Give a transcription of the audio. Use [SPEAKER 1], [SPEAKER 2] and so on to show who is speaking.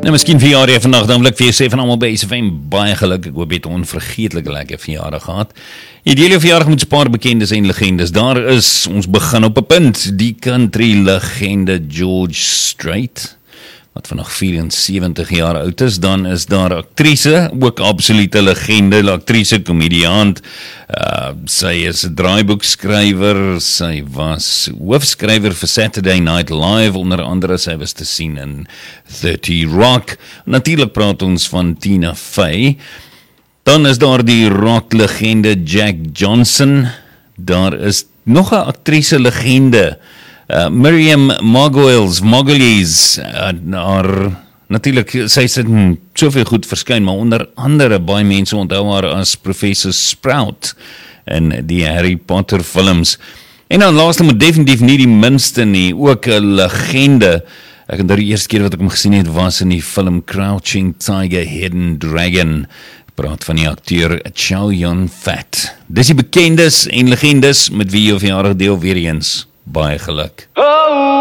[SPEAKER 1] Nou, miskien verjaar jy vandag, dan wil ek vir jou sê van almal by SFM baie geluk. Ek hoop jy het 'n onvergeetlike lekker verjaardag gehad. Die hele verjaardag met 'n paar bekendes en legendes. Daar is, ons begin op 'n punt, die country legende George Strait, wat vandag 74 jaar oud is. Dan is daar aktrise, ook absolute legende, aktrise, komediant. Sy is 'n draaiboekskrywer, sy was hoofskrywer vir Saturday Night Live, onder andere, sy was te sien in 30 Rock. Natuurlik praat ons van Tina Fey. Dan is daar die rocklegende Jack Johnson. Daar is nog 'n aktrise legende, Miriam Margolyes, natuurlijk, sy het soveel goed verskyn, maar onder andere baie mense onthou haar as Professor Sprout in die Harry Potter films. En dan laaste, maar definitief nie die minste nie, ook 'n legende. Ek het die eerste keer wat ek hom gesien het, was in die film Crouching Tiger, Hidden Dragon. Ek praat van die akteur Chow Yun-fat. Dis die bekendes en legendes met wie jy verjaardag deel weer eens. Baie geluk.